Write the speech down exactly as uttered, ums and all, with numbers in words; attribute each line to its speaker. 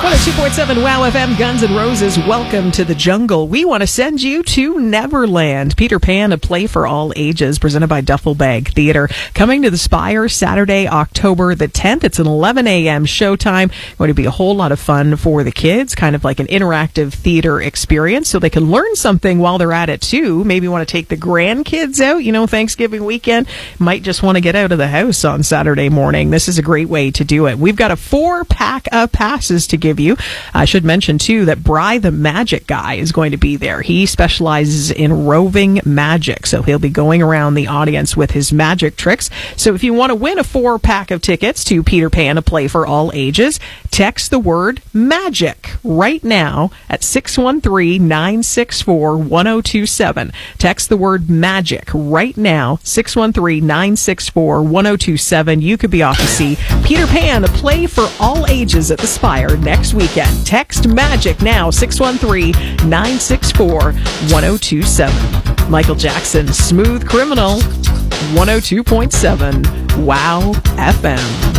Speaker 1: one oh two point seven Wow F M, Guns N' Roses, welcome to the jungle. We want to send you to Neverland. Peter Pan, a play for all ages, presented by Duffel Bag Theater. Coming to the Spire Saturday, October the tenth. It's an eleven a.m. showtime. Going to be a whole lot of fun for the kids, kind of like an interactive theater experience, so they can learn something while they're at it, too. Maybe want to take the grandkids out, you know, Thanksgiving weekend. Might just want to get out of the house on Saturday morning. This is a great way to do it. We've got a four-pack of passes to give you. I should mention, too, that Bry the Magic Guy is going to be there. He specializes in roving magic, so he'll be going around the audience with his magic tricks. So if you want to win a four-pack of tickets to Peter Pan, a play for all ages, text the word MAGIC right now at six one three, nine six four, one oh two seven. Text the word MAGIC right now, six one three, nine six four, one oh two seven. You could be off to see Peter Pan, a play for all ages at the Spire next weekend. Text MAGIC now, six one three, nine six four, one oh two seven. Michael Jackson, Smooth Criminal, one oh two point seven Wow F M.